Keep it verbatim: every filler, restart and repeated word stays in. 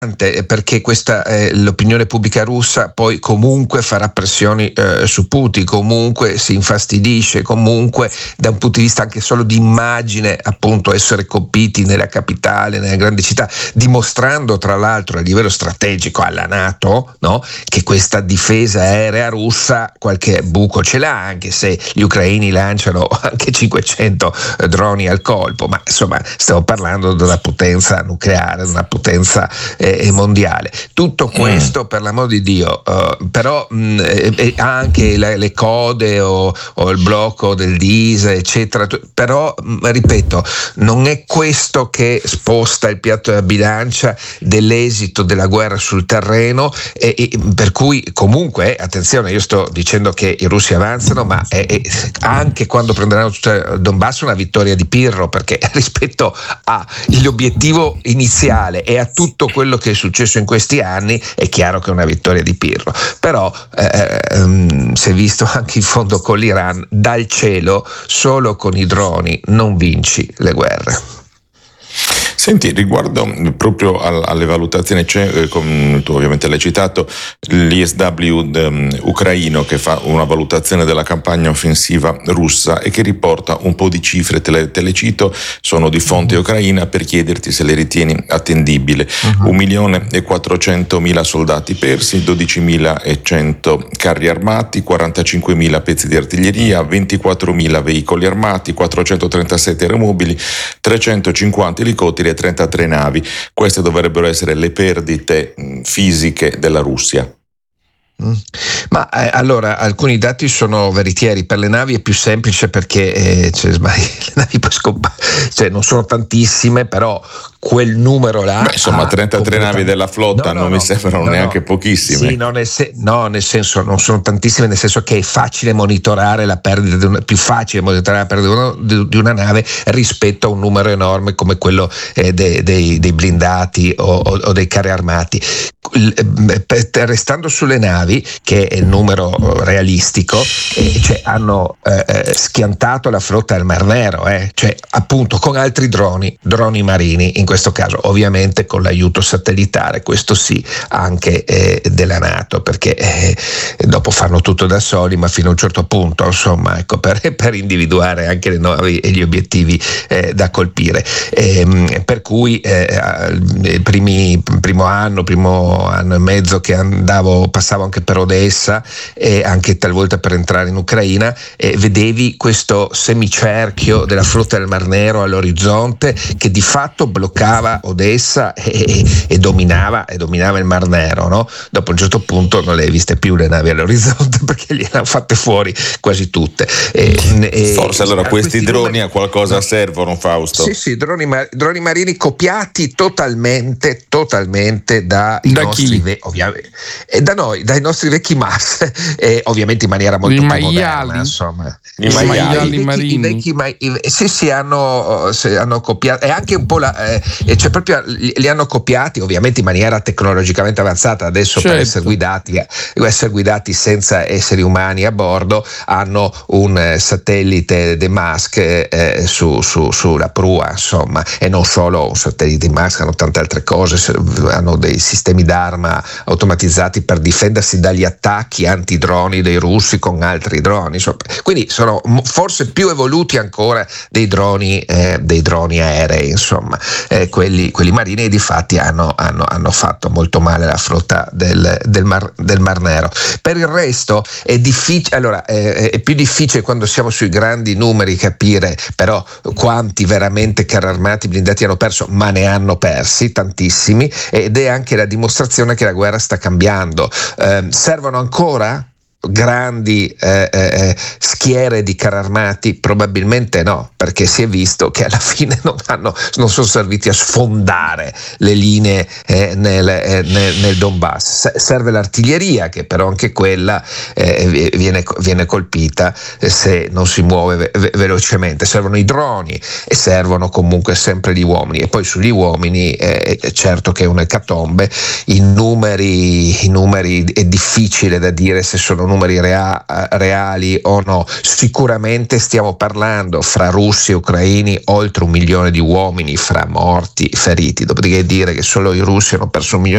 perché questa eh, l'opinione pubblica russa poi comunque farà pressioni eh, su Putin, comunque si infastidisce, comunque da un punto di vista anche solo di immagine, appunto, essere colpiti nella capitale, nelle grandi città, dimostrando tra l'altro a livello strategico alla NATO, no, che questa difesa aerea russa qualche buco ce l'ha, anche se gli ucraini lanciano anche cinquecento droni al colpo, ma insomma stiamo parlando di una potenza nucleare, di una potenza eh, mondiale. Tutto questo, per l'amor di Dio, uh, però mh, eh, anche le, le code o, o il blocco del diesel, eccetera, t- però mh, ripeto, non è questo che sposta il piatto della bilancia dell'esito della guerra sul terreno, e, e per cui comunque, attenzione, io sto dicendo che i russi avanzano, ma è, è anche quando prenderanno tutto il Donbass una vittoria di Pirro, perché rispetto all'obiettivo iniziale e a tutto quello che è successo in questi anni è chiaro che è una vittoria di Pirro. Però eh, ehm, si è visto anche in fondo con l'Iran, dal cielo solo con i droni non vinci le guerre. Senti, riguardo proprio alle valutazioni, c'è, come tu ovviamente l'hai citato, l'I S W um, ucraino che fa una valutazione della campagna offensiva russa e che riporta un po' di cifre, te le, te le cito, sono di fonte ucraina, per chiederti se le ritieni attendibili. Uh-huh. un milione e quattrocentomila soldati persi, dodicimila e cento carri armati, quarantacinquemila pezzi di artiglieria, ventiquattromila veicoli armati, quattrocentotrentasette aeromobili, trecentocinquanta elicotteri, trentatré navi. Queste dovrebbero essere le perdite mh, fisiche della Russia. Mm. Ma eh, allora alcuni dati sono veritieri. Per le navi è più semplice perché eh, cioè, le navi poi scompa- cioè, non sono tantissime, però quel numero là. Beh, insomma, trentatré navi della flotta no, no, non no, mi sembrano no, neanche no. pochissime. Sì, no nel, se- no, nel senso non sono tantissime, nel senso che è facile monitorare la perdita di una, più facile monitorare la perdita di una, di, di una nave rispetto a un numero enorme come quello eh, dei, dei, dei blindati o, o, o dei carri armati. Restando sulle navi, che è il numero realistico, eh, cioè hanno eh, schiantato la flotta del Mar Nero, eh, cioè appunto con altri droni, droni marini, in questo caso ovviamente con l'aiuto satellitare, questo sì, anche eh, della NATO, perché eh, dopo fanno tutto da soli, ma fino a un certo punto, insomma, ecco, per, per individuare anche le navi e gli obiettivi eh, da colpire. Eh, per cui eh, il primi, primo anno, primo anno e mezzo che andavo, passavo anche per Odessa e anche talvolta per entrare in Ucraina, e vedevi questo semicerchio della flotta del Mar Nero all'orizzonte che di fatto bloccava Odessa e, e, e dominava e dominava il Mar Nero, no? Dopo un certo punto non le hai viste più le navi all'orizzonte perché gliele hanno fatte fuori quasi tutte. E, e, Forse allora questi, questi droni numeri a qualcosa no. servono, Fausto? Sì, sì, droni, mar- droni marini copiati totalmente, totalmente dai da nostri ve- ovviamente, e da noi, dai nostri vecchi Mars, e ovviamente in maniera molto I più maiali. moderna, insomma. I maiali I marini. I vecchi, ma- i, sì, sì, hanno, se, hanno copiato, e anche un po' la, eh, cioè proprio li, li hanno copiati ovviamente in maniera tecnologicamente avanzata. Adesso certo. per essere guidati, eh, essere guidati senza esseri umani a bordo, hanno un eh, satellite di Musk eh, su, su, sulla prua, insomma, e non solo un satellite di Musk, hanno tante altre cose, hanno dei sistemi d'arma automatizzati per difendersi dagli attacchi antidroni dei russi con altri droni, insomma. Quindi sono forse più evoluti ancora dei droni eh, dei droni aerei, insomma, eh, quelli, quelli marini, e difatti hanno, hanno, hanno fatto molto male la flotta del, del, Mar, del Mar Nero. Per il resto è difficile, allora eh, è più difficile quando siamo sui grandi numeri capire però quanti veramente carri armati blindati hanno perso, ma ne hanno persi tantissimi, ed è anche la dimostrazione che la guerra sta cambiando. Eh, servono ancora grandi eh, eh, schiere di carri armati? Probabilmente no, perché si è visto che alla fine non, hanno, non sono serviti a sfondare le linee eh, nel, eh, nel, nel Donbass. Serve l'artiglieria, che però anche quella eh, viene, viene colpita se non si muove ve- velocemente. Servono i droni e servono comunque sempre gli uomini, e poi sugli uomini eh, è certo che è un'ecatombe. I numeri, i numeri è difficile da dire se sono numeri rea- reali o no. Sicuramente stiamo parlando fra russi e ucraini oltre un milione di uomini fra morti, feriti. Dopodiché dire che solo i russi hanno perso un milione